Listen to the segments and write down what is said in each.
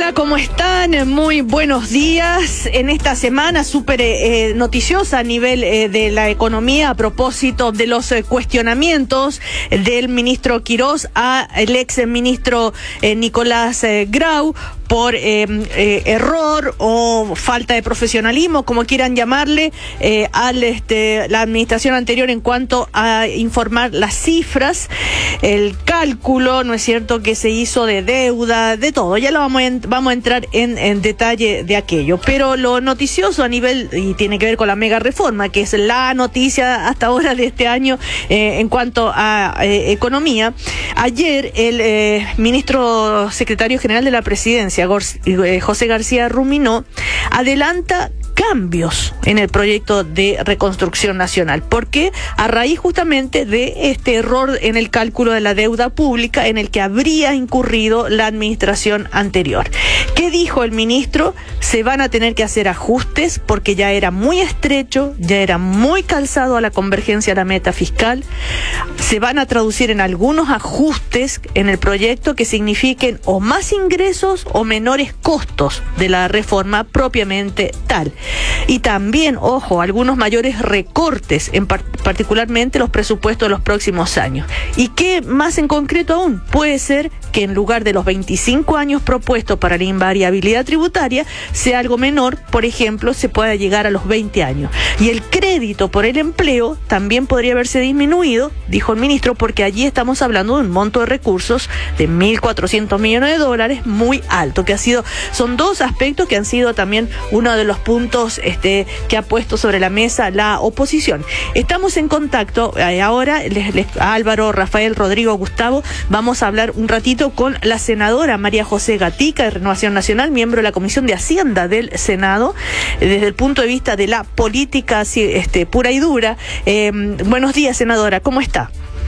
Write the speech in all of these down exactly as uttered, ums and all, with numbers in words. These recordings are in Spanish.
Hola, ¿cómo están? Muy buenos días. En esta semana súper eh, noticiosa a nivel eh, de la economía a propósito de los eh, cuestionamientos del ministro Quirós al ex ministro eh, Nicolás eh, Grau por eh, eh, error o falta de profesionalismo, como quieran llamarle, eh, al este, la administración anterior en cuanto a informar las cifras, el cálculo, ¿no es cierto?, que se hizo de deuda, de todo. Ya lo vamos a, vamos a entrar en, en detalle de aquello. Pero lo noticioso a nivel, y tiene que ver con la mega reforma, que es la noticia hasta ahora de este año eh, en cuanto a eh, economía. Ayer el eh, ministro secretario general de la presidencia, José García Ruminó, adelanta cambios en el proyecto de reconstrucción nacional. ¿Por qué? A raíz justamente de este error en el cálculo de la deuda pública en el que habría incurrido la administración anterior. ¿Qué dijo el ministro? Se van a tener que hacer ajustes porque ya era muy estrecho, ya era muy calzado a la convergencia a la meta fiscal. Se van a traducir en algunos ajustes en el proyecto que signifiquen o más ingresos o menores costos de la reforma propiamente tal. Y también, ojo, algunos mayores recortes, en par- particularmente los presupuestos de los próximos años. ¿Y qué más en concreto aún? Puede ser que en lugar de los veinticinco años propuestos para la invariabilidad tributaria, sea algo menor, por ejemplo, se pueda llegar a los veinte años. Y el crédito por el empleo también podría haberse disminuido, dijo el ministro, porque allí estamos hablando de un monto de recursos de mil cuatrocientos millones de dólares muy alto, que ha sido, son dos aspectos que han sido también uno de los puntos este, que ha puesto sobre la mesa la oposición. Estamos en contacto eh, ahora, les, les, Álvaro, Rafael, Rodrigo, Gustavo, vamos a hablar un ratito con la senadora María José Gatica de Renovación Nacional, miembro de la Comisión de Hacienda del Senado, eh, desde el punto de vista de la política este, pura y dura. Eh, buenos días, senadora, ¿cómo está?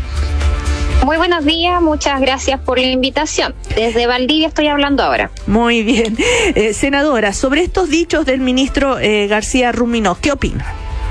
Muy buenos días, muchas gracias por la invitación. Desde Valdivia estoy hablando ahora. Muy bien. Eh, senadora, sobre estos dichos del ministro eh, García Ruminó, ¿qué opina?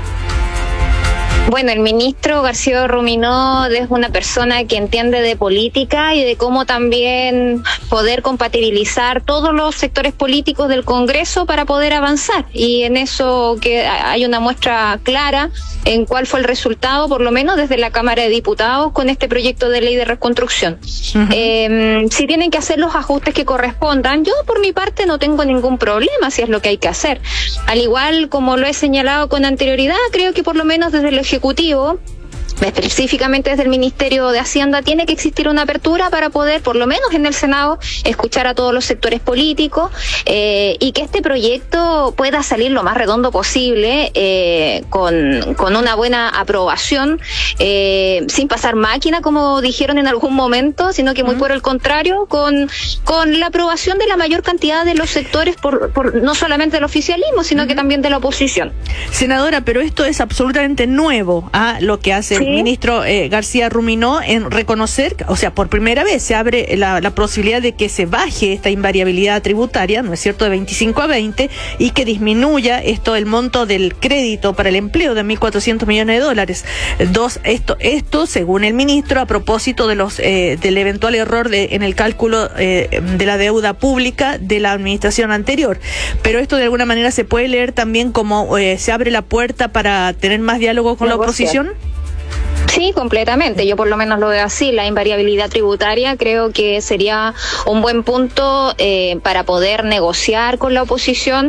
Bueno, el ministro García Ruminó es una persona que entiende de política y de cómo también poder compatibilizar todos los sectores políticos del Congreso para poder avanzar. Y en eso que hay una muestra clara en cuál fue el resultado, por lo menos desde la Cámara de Diputados, con este proyecto de ley de reconstrucción. Uh-huh. Eh, si tienen que hacer los ajustes que correspondan, yo por mi parte no tengo ningún problema si es lo que hay que hacer. Al igual como lo he señalado con anterioridad, creo que por lo menos desde el Ejecutivo, específicamente desde el Ministerio de Hacienda, tiene que existir una apertura para poder, por lo menos en el Senado, escuchar a todos los sectores políticos eh, y que este proyecto pueda salir lo más redondo posible, eh, con, con una buena aprobación, eh, sin pasar máquina, como dijeron en algún momento, sino que muy por el contrario, con, con la aprobación de la mayor cantidad de los sectores, por, por no solamente del oficialismo, sino uh-huh. que también de la oposición. Senadora, pero esto es absolutamente nuevo a lo que hace el ministro eh, García Ruminó en reconocer, o sea, por primera vez se abre la, la posibilidad de que se baje esta invariabilidad tributaria, ¿no es cierto?, de veinticinco a veinte, y que disminuya esto, el monto del crédito para el empleo de mil cuatrocientos millones de dólares. Dos, esto, esto según el ministro, a propósito de los eh, del eventual error de, en el cálculo eh, de la deuda pública de la administración anterior. Pero esto de alguna manera se puede leer también como eh, se abre la puerta para tener más diálogo con la oposición. Sí, completamente. Yo por lo menos lo veo así. La invariabilidad tributaria creo que sería un buen punto eh, para poder negociar con la oposición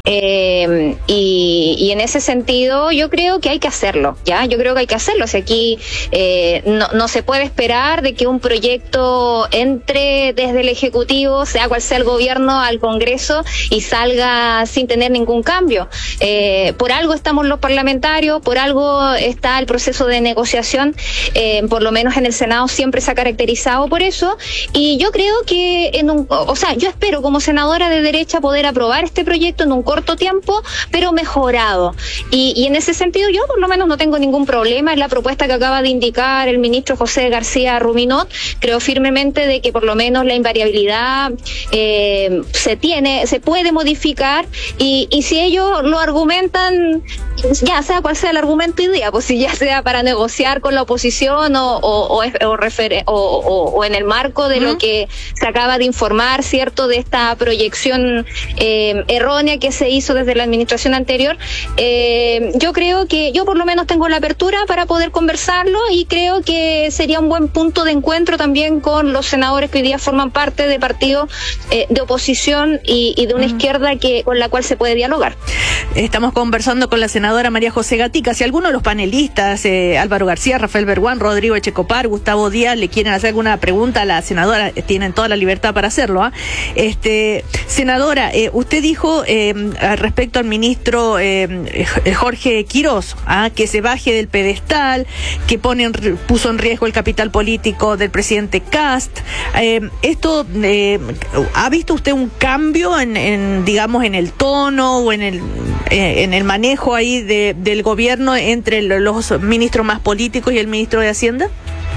eh, y, y en ese sentido yo creo que hay que hacerlo, ¿ya? Yo creo que hay que hacerlo. O sea, aquí eh, no, no se puede esperar de que un proyecto entre desde el Ejecutivo, sea cual sea el gobierno, al Congreso y salga sin tener ningún cambio. Eh, por algo estamos los parlamentarios, por algo está el proceso de negociación. Eh, por lo menos en el Senado siempre se ha caracterizado por eso, y yo creo que en un, o sea, yo espero como senadora de derecha poder aprobar este proyecto en un corto tiempo, pero mejorado, y, y en ese sentido yo por lo menos no tengo ningún problema en la propuesta que acaba de indicar el ministro José García Ruminó. Creo firmemente de que por lo menos la invariabilidad eh, se tiene, se puede modificar, y, y si ellos lo argumentan, ya sea cual sea el argumento hoy día, pues si ya sea para negociar con la oposición o, o, o, o, refer, o, o, o en el marco de uh-huh. lo que se acaba de informar, ¿cierto?, de esta proyección eh, errónea que se hizo desde la administración anterior. Eh, yo creo que yo por lo menos tengo la apertura para poder conversarlo y creo que sería un buen punto de encuentro también con los senadores que hoy día forman parte de partidos eh, de oposición y, y de una uh-huh. izquierda que con la cual se puede dialogar. Estamos conversando con la senadora María José Gatica. Si alguno de los panelistas, eh, Álvaro García, Rafael Berguán, Rodrigo Echecopar, Gustavo Díaz, le quieren hacer alguna pregunta a la senadora, tienen toda la libertad para hacerlo. ¿eh? Este, senadora, eh, usted dijo eh, respecto al ministro eh, Jorge Quirós, ¿ah? que se baje del pedestal, que pone en, puso en riesgo el capital político del presidente Kast. Eh, esto, eh, ¿ha visto usted un cambio en, en digamos, en el tono o en el eh, en el manejo ahí de, del gobierno entre los ministros más políticos y el ministro de Hacienda?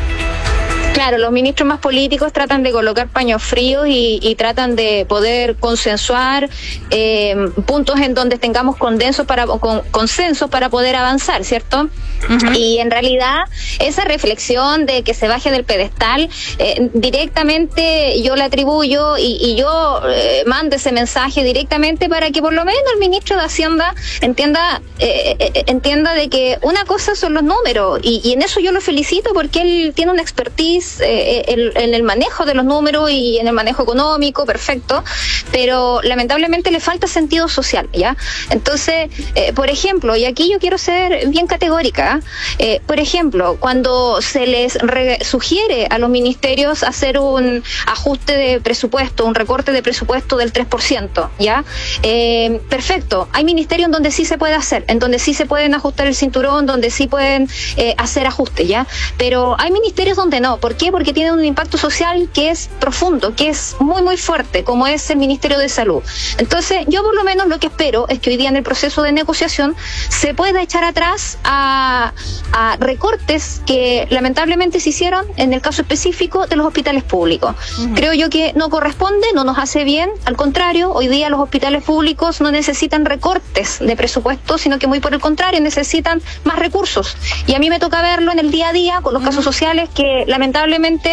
Claro, los ministros más políticos tratan de colocar paños fríos y, y tratan de poder consensuar eh, puntos en donde tengamos condensos para, con, consensos para poder avanzar, ¿cierto? Uh-huh. Y en realidad esa reflexión de que se baje del pedestal eh, directamente yo la atribuyo y, y yo eh, mando ese mensaje directamente para que por lo menos el ministro de Hacienda entienda eh, eh, entienda de que una cosa son los números y, y en eso yo lo felicito porque él tiene una expertise Eh, el, en el manejo de los números y en el manejo económico, perfecto, pero lamentablemente le falta sentido social, ¿ya? Entonces, eh, por ejemplo, y aquí yo quiero ser bien categórica, eh, por ejemplo, cuando se les re- sugiere a los ministerios hacer un ajuste de presupuesto, un recorte de presupuesto del tres por ciento, ¿ya? Eh, perfecto, hay ministerios en donde sí se puede hacer, en donde sí se pueden ajustar el cinturón, donde sí pueden eh, hacer ajustes, ¿ya? Pero hay ministerios donde no, ¿por qué? Porque tienen un impacto social que es profundo, que es muy muy fuerte, como es el Ministerio de Salud. Entonces, yo por lo menos lo que espero es que hoy día en el proceso de negociación se pueda echar atrás a, a recortes que lamentablemente se hicieron en el caso específico de los hospitales públicos. Uh-huh. Creo yo que no corresponde, no nos hace bien, al contrario, hoy día los hospitales públicos no necesitan recortes de presupuesto, sino que muy por el contrario, necesitan más recursos. Y a mí me toca verlo en el día a día con los uh-huh. casos sociales que lamentablemente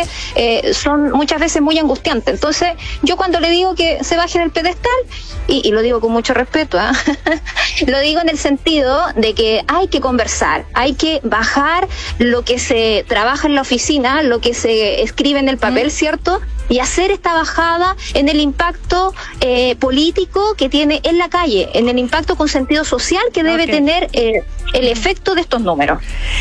eh, son muchas veces muy angustiantes. Entonces, yo cuando le digo que se baje del pedestal, y, y lo digo con mucho respeto, ¿eh? lo digo en el sentido de que hay que conversar, hay que bajar lo que se trabaja en la oficina, lo que se escribe en el papel, ¿cierto? Y hacer esta bajada en el impacto eh, político que tiene en la calle, en el impacto con sentido social que debe okay. tener eh, el efecto de estos números.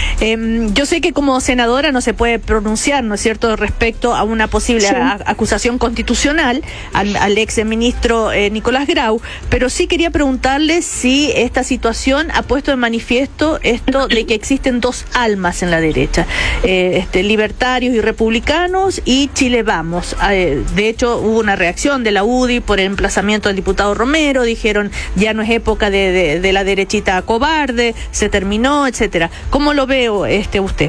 Eh, yo sé que como senadora no se puede pronunciar, ¿no es cierto?, respecto a una posible sí. a, acusación constitucional al, al ex ministro eh, Nicolás Grau, pero sí quería preguntarle si esta situación ha puesto de manifiesto esto de que existen dos almas en la derecha, eh, este, libertarios y republicanos y Chile Vamos. De hecho, hubo una reacción de la U D I por el emplazamiento del diputado Romero, dijeron ya no es época de, de, de la derechita cobarde, se terminó, etcétera. ¿Cómo lo veo este usted?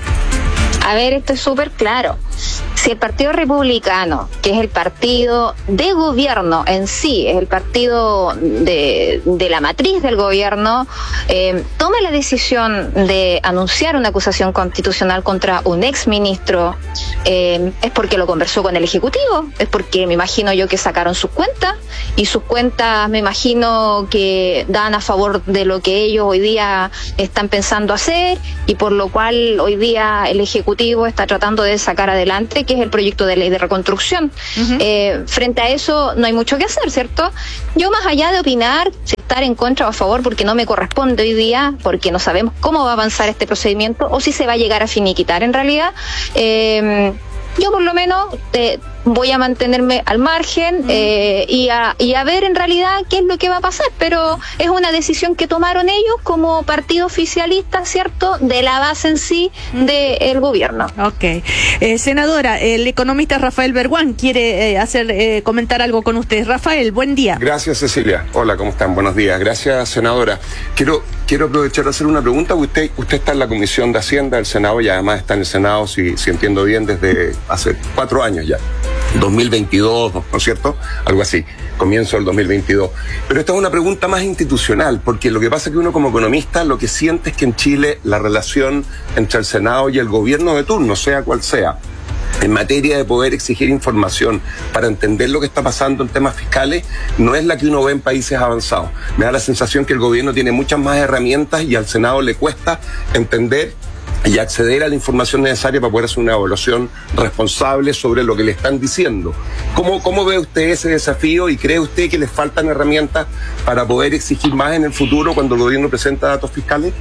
A ver, esto es súper claro. Si el Partido Republicano, que es el partido de gobierno en sí, es el partido de, de la matriz del gobierno, eh, toma la decisión de anunciar una acusación constitucional contra un exministro, eh, es porque lo conversó con el Ejecutivo, es porque me imagino yo que sacaron sus cuentas, y sus cuentas me imagino que dan a favor de lo que ellos hoy día están pensando hacer, y por lo cual hoy día el Ejecutivo está tratando de sacar adelante, que es el proyecto de ley de reconstrucción. Uh-huh. Eh, frente a eso no hay mucho que hacer, ¿cierto? Yo, más allá de opinar, si estar en contra o a favor, porque no me corresponde hoy día, porque no sabemos cómo va a avanzar este procedimiento o si se va a llegar a finiquitar en realidad, eh, yo por lo menos eh, voy a mantenerme al margen eh, y, a, y a ver en realidad qué es lo que va a pasar, pero es una decisión que tomaron ellos como partido oficialista, ¿cierto?, de la base en sí del gobierno. Ok. Eh, senadora, el economista Rafael Berguán quiere eh, hacer eh, comentar algo con usted. Rafael, buen día. Gracias, Cecilia. Hola, ¿cómo están? Buenos días. Gracias, senadora. Quiero quiero aprovechar de hacer una pregunta. Usted usted está en la Comisión de Hacienda del Senado y además está en el Senado, si, si entiendo bien, desde hace cuatro años ya. dos mil veintidós, ¿no es cierto? Algo así, comienzo del dos mil veintidós. Pero esta es una pregunta más institucional, porque lo que pasa es que uno como economista lo que siente es que en Chile la relación entre el Senado y el gobierno de turno, sea cual sea, en materia de poder exigir información para entender lo que está pasando en temas fiscales, no es la que uno ve en países avanzados. Me da la sensación que el gobierno tiene muchas más herramientas y al Senado le cuesta entender y acceder a la información necesaria para poder hacer una evaluación responsable sobre lo que le están diciendo. ¿Cómo, cómo ve usted ese desafío y cree usted que le faltan herramientas para poder exigir más en el futuro cuando el gobierno presenta datos fiscales?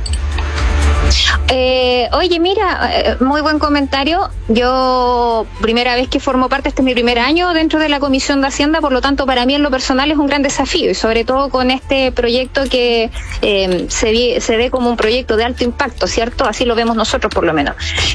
Eh, oye, mira, muy buen comentario. Yo, primera vez que formo parte, este es mi primer año dentro de la Comisión de Hacienda, por lo tanto, para mí en lo personal es un gran desafío, y sobre todo con este proyecto que eh, se, ve, se ve como un proyecto de alto impacto, ¿cierto? Así lo vemos nosotros, por lo menos.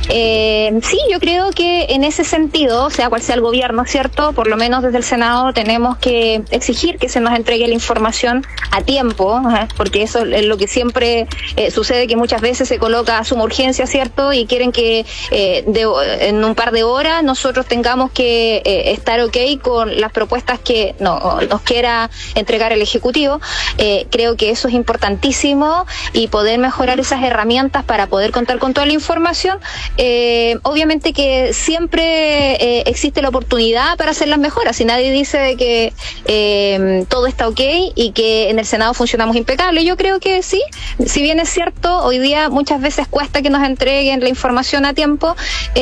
Eh, sí, yo creo que en ese sentido, sea cual sea el gobierno, ¿cierto? Por lo menos desde el Senado tenemos que exigir que se nos entregue la información a tiempo, ¿eh? Porque eso es lo que siempre eh, sucede, que muchas veces se coloca a suma urgencia, ¿cierto? Y quieren que eh, de, en un par de horas nosotros tengamos que eh, estar ok con las propuestas que no, nos quiera entregar el Ejecutivo. Eh, creo que eso es importantísimo, y poder mejorar esas herramientas para poder contar con toda la información. Eh, obviamente que siempre eh, existe la oportunidad para hacer las mejoras, y nadie dice de que eh, todo está ok y que en el Senado funcionamos impecable. Yo creo que sí, si bien es cierto, hoy día muchas veces cuesta que nos entreguen la información a tiempo.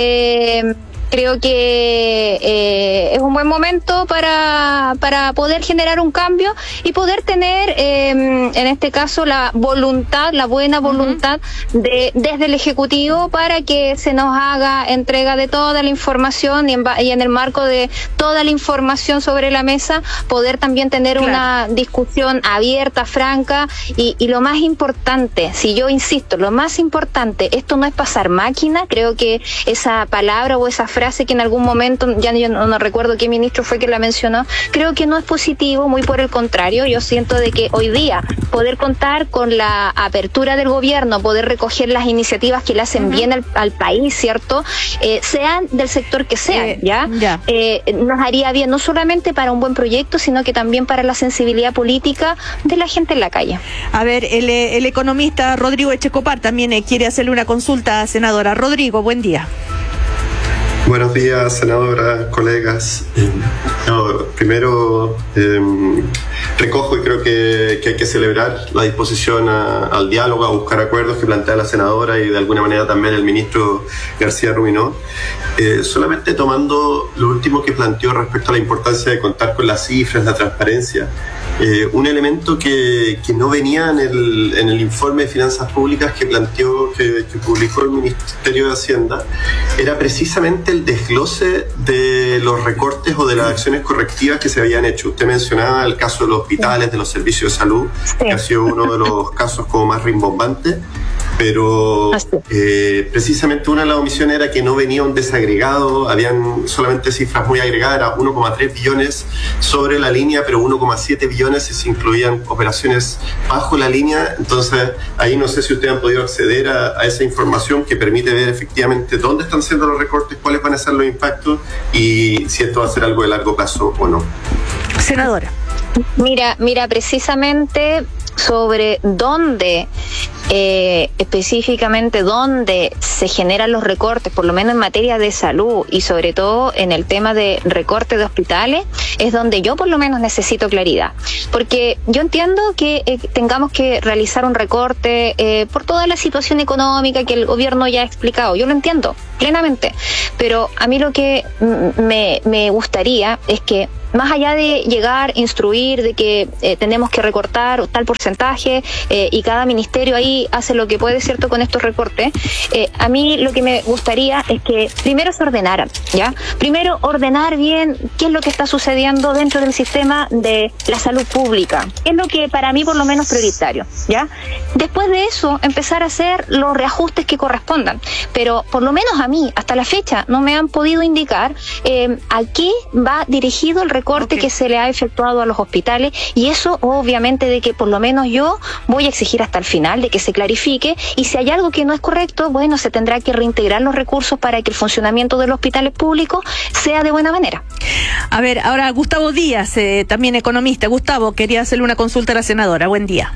Eh, creo que eh, es un buen momento para, para poder generar un cambio y poder tener, eh, en este caso, la voluntad, la buena voluntad de desde el Ejecutivo para que se nos haga entrega de toda la información, y en, y en el marco de toda la información sobre la mesa, poder también tener claro. una discusión abierta, franca, y, y lo más importante, si yo insisto, lo más importante, esto no es pasar máquina. Creo que esa palabra o esa frase que en algún momento, ya yo no, no recuerdo qué ministro fue que la mencionó, creo que no es positivo, muy por el contrario. Yo siento de que hoy día poder contar con la apertura del gobierno, poder recoger las iniciativas que le hacen uh-huh. bien al, al país, ¿cierto? Eh, sean del sector que sean, eh, ¿ya? ya. Eh, nos haría bien no solamente para un buen proyecto, sino que también para la sensibilidad política de la gente en la calle. A ver, el, el economista Rodrigo Echecopar también eh, quiere hacerle una consulta, senadora. Rodrigo, buen día. Buenos días, senadora, colegas. Eh, no, primero, eh, recojo y creo que, que hay que celebrar la disposición a, al diálogo, a buscar acuerdos que plantea la senadora y de alguna manera también el ministro García Ruminó. Eh, solamente tomando lo último que planteó respecto a la importancia de contar con las cifras, la transparencia. Eh, un elemento que, que no venía en el, en el informe de finanzas públicas que planteó, que, que publicó el Ministerio de Hacienda, era precisamente el desglose de los recortes o de las acciones correctivas que se habían hecho. Usted mencionaba el caso de los hospitales, de los servicios de salud, que ha sido uno de los casos como más rimbombantes, pero eh, precisamente una de las omisiones era que no venía un desagregado, habían solamente cifras muy agregadas, era uno coma tres billones sobre la línea, pero uno coma siete billones si se incluían operaciones bajo la línea. Entonces ahí no sé si ustedes han podido acceder a, a esa información que permite ver efectivamente dónde están siendo los recortes, cuáles van a ser los impactos y si esto va a ser algo de largo plazo o no. Senadora. Mira, mira, precisamente sobre dónde, eh, específicamente dónde se generan los recortes, por lo menos en materia de salud y sobre todo en el tema de recorte de hospitales, es donde yo por lo menos necesito claridad. Porque yo entiendo que eh, tengamos que realizar un recorte eh, por toda la situación económica que el gobierno ya ha explicado. Yo lo entiendo plenamente, pero a mí lo que me, me gustaría es que, más allá de llegar, instruir de que eh, tenemos que recortar tal porcentaje eh, y cada ministerio ahí hace lo que puede, ¿cierto?, con estos recortes, eh, a mí lo que me gustaría es que primero se ordenaran, ¿ya? Primero ordenar bien qué es lo que está sucediendo dentro del sistema de la salud pública, es lo que para mí por lo menos prioritario, ¿ya? Después de eso, empezar a hacer los reajustes que correspondan, pero por lo menos a mí mí, hasta la fecha, no me han podido indicar eh, a qué va dirigido el recorte okay. que se le ha efectuado a los hospitales, y eso obviamente de que por lo menos yo voy a exigir hasta el final de que se clarifique, y si hay algo que no es correcto, bueno, se tendrá que reintegrar los recursos para que el funcionamiento de los hospitales públicos sea de buena manera. A ver, ahora Gustavo Díaz, eh, también economista. Gustavo, quería hacerle una consulta a la senadora. Buen día.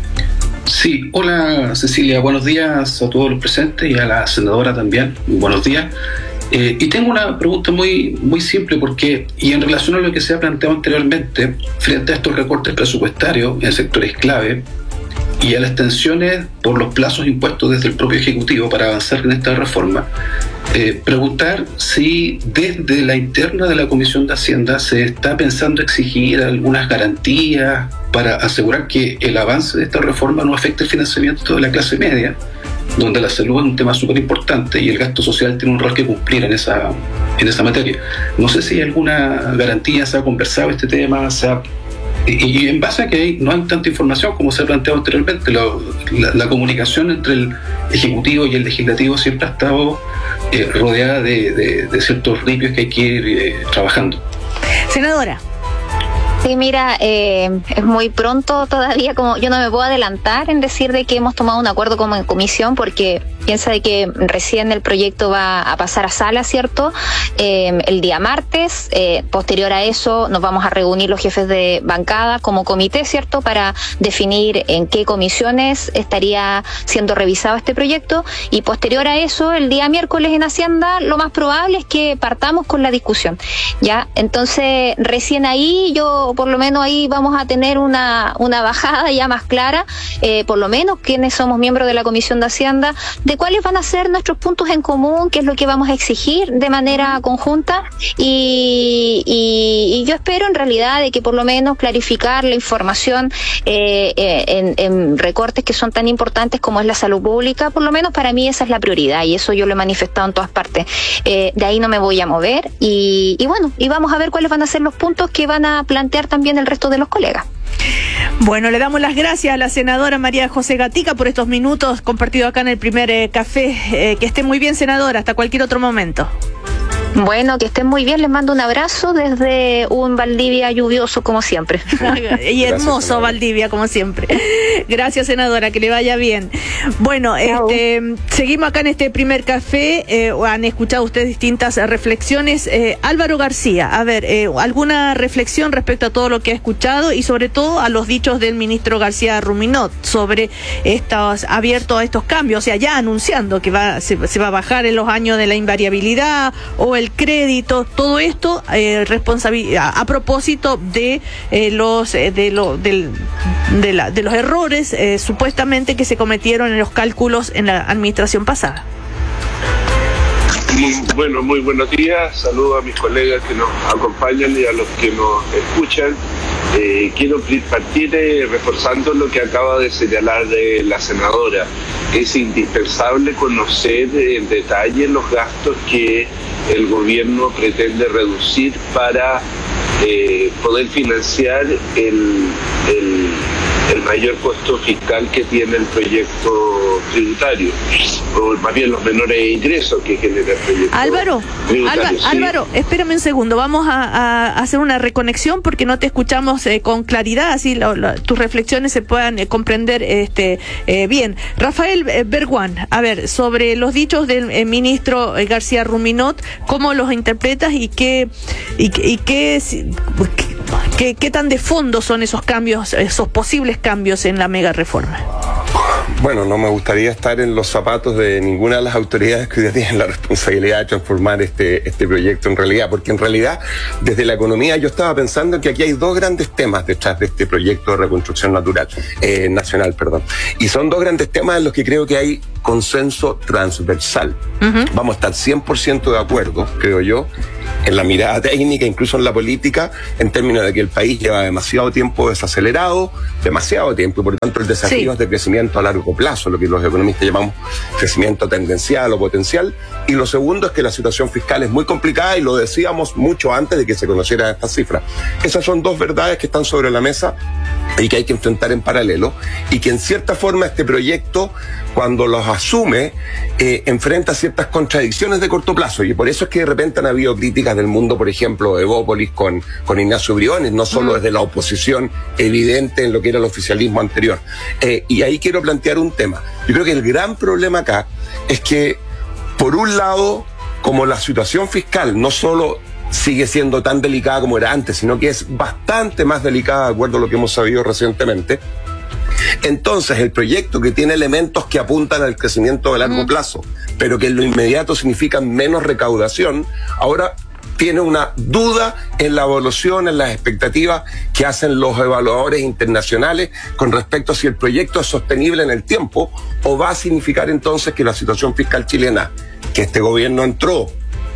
Sí, hola Cecilia, buenos días a todos los presentes y a la senadora también, muy buenos días. Eh, y tengo una pregunta muy, muy simple, porque, y en relación a lo que se ha planteado anteriormente, frente a estos recortes presupuestarios en sectores clave y a las tensiones por los plazos impuestos desde el propio Ejecutivo para avanzar en esta reforma, eh, preguntar si desde la interna de la Comisión de Hacienda se está pensando exigir algunas garantías para asegurar que el avance de esta reforma no afecte el financiamiento de la clase media, donde la salud es un tema súper importante y el gasto social tiene un rol que cumplir en esa, en esa materia. No sé si hay alguna garantía, se ha conversado este tema, se ha, y, y en base a que hay, no hay tanta información como se ha planteado anteriormente. Lo, la, la comunicación entre el Ejecutivo y el Legislativo siempre ha estado eh, rodeada de, de, de ciertos ripios que hay que ir eh, trabajando. Senadora. Sí, mira, eh, es muy pronto todavía, como yo no me puedo adelantar en decir de que hemos tomado un acuerdo como en comisión, porque piensa de que recién el proyecto va a pasar a sala, ¿cierto? Eh, el día martes, eh, posterior a eso nos vamos a reunir los jefes de bancada como comité, ¿cierto? Para definir en qué comisiones estaría siendo revisado este proyecto, y posterior a eso, el día miércoles en Hacienda, lo más probable es que partamos con la discusión, ¿ya? Entonces, recién ahí yo por lo menos ahí vamos a tener una, una bajada ya más clara, eh, por lo menos quienes somos miembros de la Comisión de Hacienda, de cuáles van a ser nuestros puntos en común, qué es lo que vamos a exigir de manera conjunta, y, y, y yo espero en realidad de que por lo menos clarificar la información eh, eh, en, en recortes que son tan importantes como es la salud pública. Por lo menos para mí esa es la prioridad, y eso yo lo he manifestado en todas partes. Eh, de ahí no me voy a mover, y, y bueno, y vamos a ver cuáles van a ser los puntos que van a plantear también el resto de los colegas. Bueno, le damos las gracias a la senadora María José Gatica por estos minutos compartidos acá en el primer eh, café. Eh, que esté muy bien, senadora, hasta cualquier otro momento. Bueno, que estén muy bien, les mando un abrazo desde un Valdivia lluvioso como siempre. Y hermoso Gracias, Valdivia como siempre. Gracias, senadora, que le vaya bien. Bueno, este, seguimos acá en este primer café, eh, han escuchado ustedes distintas reflexiones. Eh, Álvaro García, a ver, eh, alguna reflexión respecto a todo lo que ha escuchado y sobre todo a los dichos del ministro García Ruminot sobre estos, abierto a estos cambios, o sea, ya anunciando que va, se, se va a bajar en los años de la invariabilidad o el el crédito, todo esto eh, responsabilidad a, a propósito de eh, los eh, de lo del, de, la, de los errores eh, supuestamente que se cometieron en los cálculos en la administración pasada. Muy, bueno, muy buenos días, saludos a mis colegas que nos acompañan y a los que nos escuchan. Eh, quiero partir eh, reforzando lo que acaba de señalar de la senadora. Es indispensable conocer en detalle los gastos que el gobierno pretende reducir para eh, poder financiar el, el, el mayor costo fiscal que tiene el proyecto tributario, o más bien los menores ingresos que genera el proyecto Álvaro, tributario. Álvaro, ¿Sí? Álvaro, espérame un segundo, vamos a, a hacer una reconexión porque no te escuchamos eh, con claridad, así lo, lo, tus reflexiones se puedan eh, comprender este eh, bien. Rafael eh, Berguán, a ver, sobre los dichos del eh, ministro eh, García Ruminot, ¿cómo los interpretas y qué y, y qué, qué qué tan de fondo son esos cambios, esos posibles cambios en la mega reforma? Bueno, no me gustaría estar en los zapatos de ninguna de las autoridades que hoy día tienen la responsabilidad de transformar este, este proyecto en realidad, porque en realidad, desde la economía, yo estaba pensando que aquí hay dos grandes temas detrás de este proyecto de reconstrucción natural, eh, nacional, perdón. Y son dos grandes temas en los que creo que hay consenso transversal. Uh-huh. Vamos a estar cien por ciento de acuerdo, creo yo, en la mirada técnica, incluso en la política, en términos de que el país lleva demasiado tiempo desacelerado, demasiado tiempo, y por tanto el desafío sí. es de crecimiento a largo plazo, lo que los economistas llamamos crecimiento tendencial o potencial, y lo segundo es que la situación fiscal es muy complicada, y lo decíamos mucho antes de que se conocieran estas cifras. Esas son dos verdades que están sobre la mesa y que hay que enfrentar en paralelo, y que en cierta forma este proyecto, cuando los asume, eh, enfrenta ciertas contradicciones de corto plazo, y por eso es que de repente han habido críticas del mundo, por ejemplo, de Evópolis con, con Ignacio Briones, no solo mm. desde la oposición evidente en lo que era el oficialismo anterior. Eh, y ahí quiero plantear un tema. Yo creo que el gran problema acá es que, por un lado, como la situación fiscal no solo sigue siendo tan delicada como era antes, sino que es bastante más delicada de acuerdo a lo que hemos sabido recientemente. Entonces, el proyecto, que tiene elementos que apuntan al crecimiento de largo mm. plazo, pero que en lo inmediato significan menos recaudación, ahora tiene una duda en la evaluación, en las expectativas que hacen los evaluadores internacionales con respecto a si el proyecto es sostenible en el tiempo, o va a significar entonces que la situación fiscal chilena, que este gobierno entró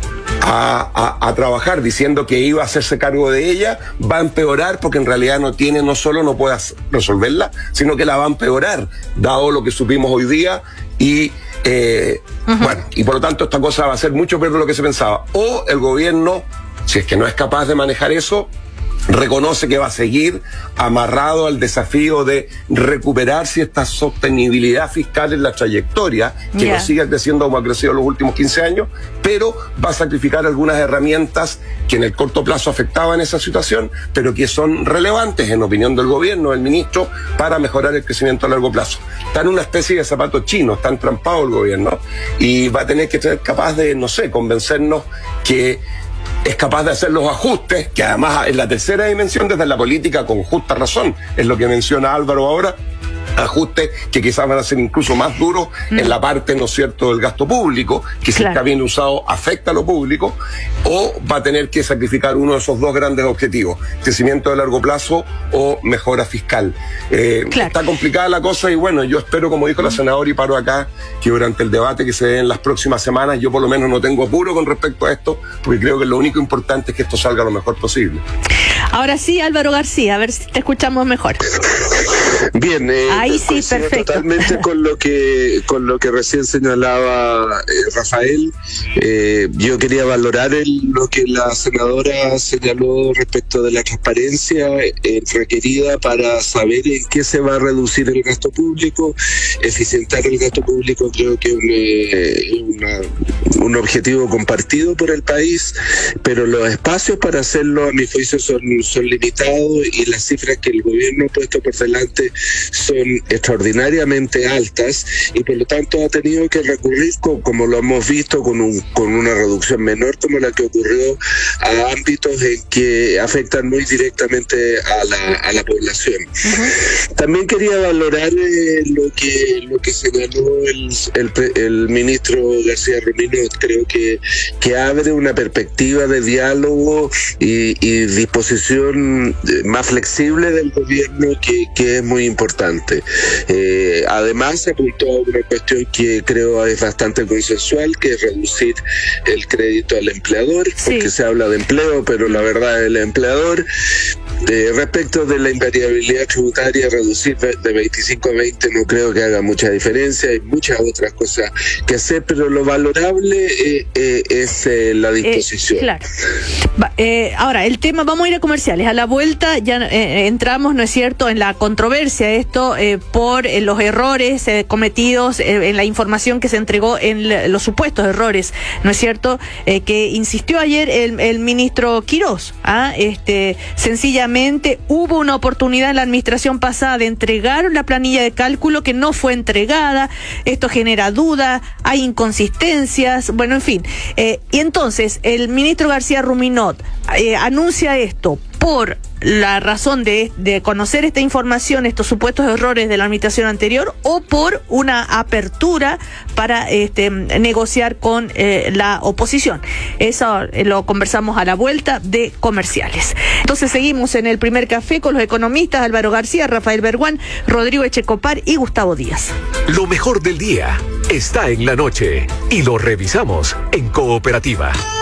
A, a, a trabajar diciendo que iba a hacerse cargo de ella, va a empeorar, porque en realidad no tiene, no solo no puede resolverla, sino que la va a empeorar, dado lo que supimos hoy día, y eh, uh-huh. bueno, y por lo tanto esta cosa va a ser mucho peor de lo que se pensaba. O el gobierno, si es que no es capaz de manejar eso, reconoce que va a seguir amarrado al desafío de recuperar cierta sostenibilidad fiscal en la trayectoria, que yeah. no siga creciendo como ha crecido en los últimos quince años, pero va a sacrificar algunas herramientas que en el corto plazo afectaban esa situación, pero que son relevantes, en opinión del gobierno, del ministro, para mejorar el crecimiento a largo plazo. Está en una especie de zapato chino, está entrampado el gobierno, y va a tener que ser capaz de, no sé, convencernos que es capaz de hacer los ajustes, que además es la tercera dimensión desde la política, con justa razón, es lo que menciona Álvaro ahora, ajustes que quizás van a ser incluso más duros mm. en la parte, ¿no es cierto?, del gasto público, que si claro. está bien usado afecta a lo público, o va a tener que sacrificar uno de esos dos grandes objetivos, crecimiento de largo plazo o mejora fiscal. Eh, claro. Está complicada la cosa, y bueno, yo espero, como dijo mm. la senadora, y paro acá, que durante el debate que se dé en las próximas semanas, yo por lo menos no tengo apuro con respecto a esto, porque creo que lo único importante es que esto salga lo mejor posible. Ahora sí, Álvaro García, a ver si te escuchamos mejor. Bien, eh, ahí sí, perfecto. Totalmente con lo que con lo que recién señalaba eh, Rafael. Eh, yo quería valorar el, lo que la senadora señaló respecto de la transparencia eh, requerida para saber en qué se va a reducir el gasto público, eficientar el gasto público. Creo que es un, eh, una, un objetivo compartido por el país, pero los espacios para hacerlo, a mi juicio, son, son limitados, y las cifras que el gobierno ha puesto por delante son extraordinariamente altas, y por lo tanto ha tenido que recurrir, con, como lo hemos visto, con, un, con una reducción menor como la que ocurrió, a ámbitos en que afectan muy directamente a la, a la población. Uh-huh. También quería valorar eh, lo que lo que señaló el, el, el ministro García Ruminot. Creo que, que abre una perspectiva de diálogo y, y disposición más flexible del gobierno que, que es muy importante. Eh, además, se apuntó a una cuestión que creo es bastante consensual, que es reducir el crédito al empleador, sí. porque se habla de empleo, pero la verdad es el empleador. Eh, respecto de la invariabilidad tributaria, reducir de veinticinco a veinte no creo que haga mucha diferencia, hay muchas otras cosas que hacer, pero lo valorable eh, eh, es eh, la disposición. Eh, claro. Eh, ahora, el tema, vamos a ir a comerciales. A la vuelta ya eh, entramos, ¿no es cierto?, en la controversia, esto eh, por eh, los errores eh, cometidos eh, en la información que se entregó, en l- los supuestos errores, ¿no es cierto?, eh, que insistió ayer el, el ministro Quirós. ¿ah? Este, sencillamente hubo una oportunidad en la administración pasada de entregar la planilla de cálculo que no fue entregada. Esto genera duda, hay inconsistencias, bueno, en fin. Eh, y entonces el ministro García Ruminot eh, anuncia esto por la razón de, de conocer esta información, estos supuestos errores de la administración anterior, o por una apertura para este, negociar con eh, la oposición. Eso eh, lo conversamos a la vuelta de comerciales. Entonces seguimos en el primer café con los economistas Álvaro García, Rafael Berguán, Rodrigo Echecopar y Gustavo Díaz. Lo mejor del día está en la noche y lo revisamos en Cooperativa.